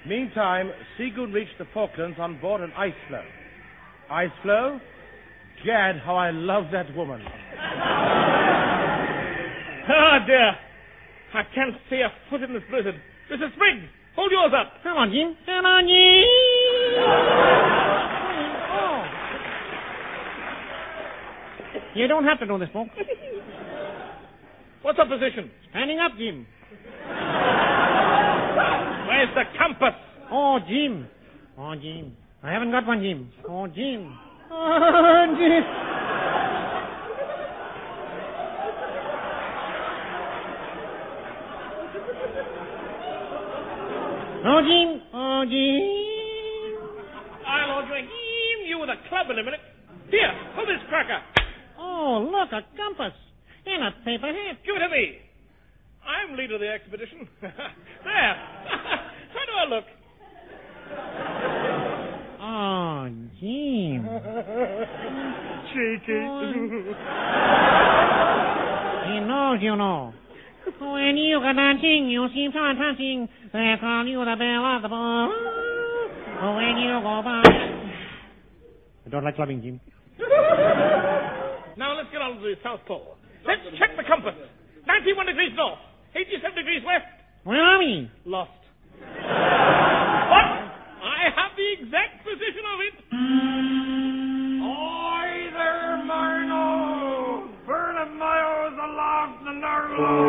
Meantime, Seagoon reached the Falklands on board an ice floe. Ice floe? Gad, how I love that woman. Ah, dear. I can't see a foot in this blizzard. Mrs. Spriggs, hold yours up. Come on, Jim. Come on, Jim. Oh. You don't have to do this, folks. What's our position? Standing up, Jim. Where's the compass? Oh, Jim. Oh, Jim. I haven't got one, Jim. Oh, Jim. Oh, Jim. Oh, Jim. Oh, Jim. I'll order him you with a club in a minute. Here, hold this cracker. Oh, look, a compass. And a paper hat. Give it to me. I'm leader of the expedition. There. How do I look? Oh, Jim. Cheeky. He knows, you know. When you go dancing, you seem so entrancing. They call you the belle of the ball. When you go by... I don't like clubbing, Jim. Now let's get on to the South Pole. Let's check the compass. 91 degrees north. 87 degrees west. Where are we? Lost. What? I have the exact position of it. Oi there, Marno! Burn a miles aloft the Narrow!